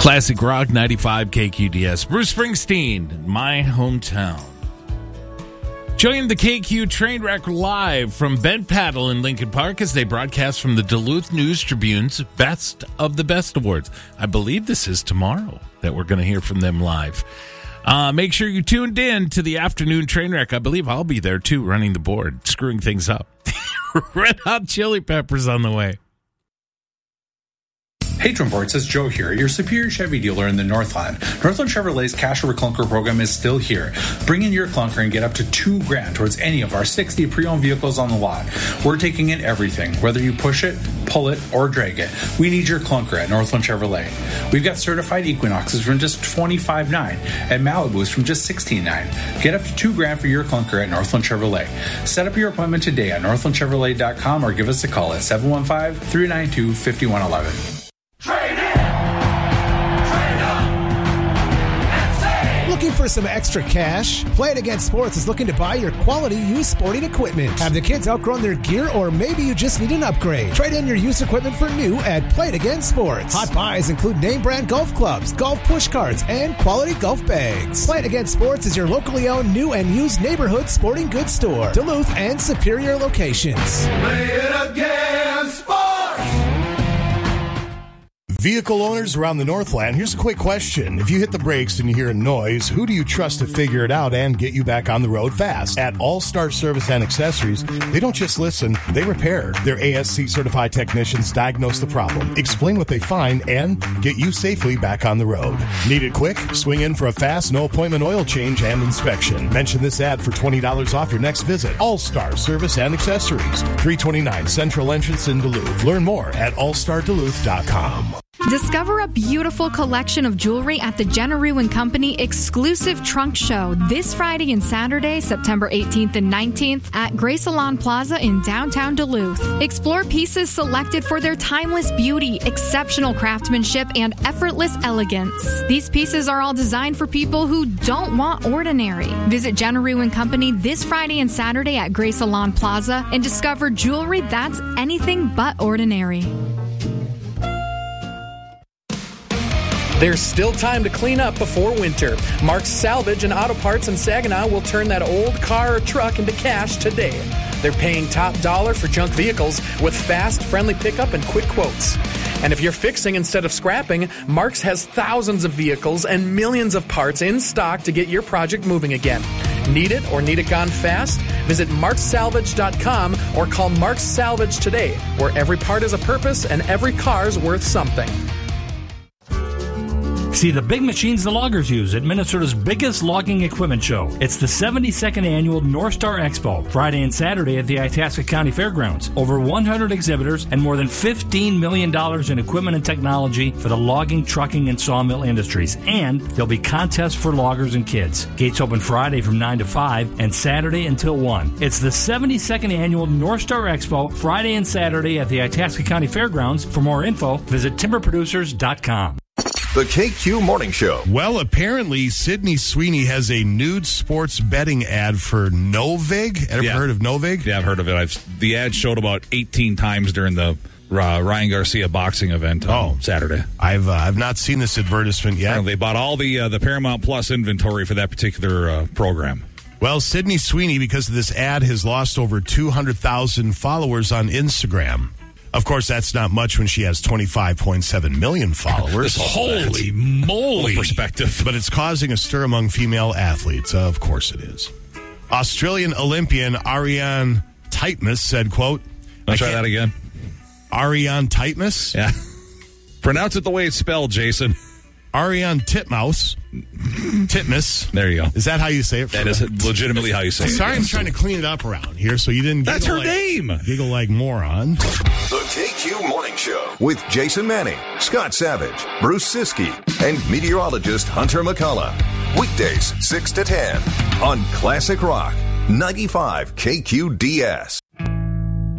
Classic Rock 95 KQDS. Bruce Springsteen, My Hometown. Join the KQ Trainwreck live from Bent Paddle in Lincoln Park as they broadcast from the Duluth News Tribune's Best of the Best Awards. I believe this is tomorrow that we're going to hear from them live. Make sure you tuned in to the afternoon Trainwreck. I believe I'll be there too, running the board, screwing things up. Red Hot Chili Peppers on the way. Hey Twinports, it's Joe here, your Superior Chevy dealer in the Northland. Northland Chevrolet's Cash Over Clunker program is still here. Bring in your clunker and get up to $2,000 towards any of our 60 pre-owned vehicles on the lot. We're taking in everything, whether you push it, pull it, or drag it. We need your clunker at Northland Chevrolet. We've got certified Equinoxes from just $25,900 and Malibus from just $16,900. Get up to $2,000 for your clunker at Northland Chevrolet. Set up your appointment today at northlandchevrolet.com or give us a call at 715-392-5111. Trade in! Trade up! And save! Looking for some extra cash? Play It Again Sports is looking to buy your quality used sporting equipment. Have the kids outgrown their gear, or maybe you just need an upgrade? Trade in your used equipment for new at Play It Again Sports. Hot buys include name brand golf clubs, golf push carts, and quality golf bags. Play It Again Sports is your locally owned new and used neighborhood sporting goods store. Duluth and Superior locations. Play it again, sports! Vehicle owners around the Northland, here's a quick question. If you hit the brakes and you hear a noise, who do you trust to figure it out and get you back on the road fast? At All Star Service and Accessories, they don't just listen, they repair. Their ASC certified technicians diagnose the problem, explain what they find, and get you safely back on the road. Need it quick? Swing in for a fast, no appointment oil change and inspection. Mention this ad for $20 off your next visit. All Star Service and Accessories, 329 Central Entrance in Duluth. Learn more at allstarduluth.com. Discover a beautiful collection of jewelry at the Jenna Rue & Company exclusive trunk show this Friday and Saturday, September 18th and 19th at Gray Salon Plaza in downtown Duluth. Explore pieces selected for their timeless beauty, exceptional craftsmanship, and effortless elegance. These pieces are all designed for people who don't want ordinary. Visit Jenna Rue & Company this Friday and Saturday at Gray Salon Plaza and discover jewelry that's anything but ordinary. There's still time to clean up before winter. Mark's Salvage and Auto Parts in Saginaw will turn that old car or truck into cash today. They're paying top dollar for junk vehicles with fast, friendly pickup and quick quotes. And if you're fixing instead of scrapping, Mark's has thousands of vehicles and millions of parts in stock to get your project moving again. Need it or need it gone fast? Visit marksalvage.com or call Mark's Salvage today, where every part has a purpose and every car's worth something. See the big machines the loggers use at Minnesota's biggest logging equipment show. It's the 72nd annual North Star Expo, Friday and Saturday at the Itasca County Fairgrounds. Over 100 exhibitors and more than $15 million in equipment and technology for the logging, trucking, and sawmill industries. And there'll be contests for loggers and kids. Gates open Friday from 9 to 5 and Saturday until 1. It's the 72nd annual North Star Expo, Friday and Saturday at the Itasca County Fairgrounds. For more info, visit timberproducers.com. The KQ Morning Show. Well, apparently, Sydney Sweeney has a nude sports betting ad for Novig. Ever heard of Novig? Yeah, I've heard of it. The ad showed about 18 times during the Ryan Garcia boxing event on Saturday. I've not seen this advertisement yet. They bought all the Paramount Plus inventory for that particular program. Well, Sydney Sweeney, because of this ad, has lost over 200,000 followers on Instagram. Of course, that's not much when she has 25.7 million followers. Holy moly. Perspective. But it's causing a stir among female athletes. Of course it is. Australian Olympian Ariane Titmus said, quote... Let's try that again. Ariane Titmus? Yeah. Pronounce it the way it's spelled, Jason. Ariane Titmus. There you go. Is that how you say it? That is legitimately how you say it. Sorry, I'm trying to clean it up around here so you didn't giggle. That's her name. Giggle like moron. The KQ Morning Show with Jason Manning, Scott Savage, Bruce Siskey, and meteorologist Hunter McCullough. Weekdays 6 to 10 on Classic Rock 95 KQDS.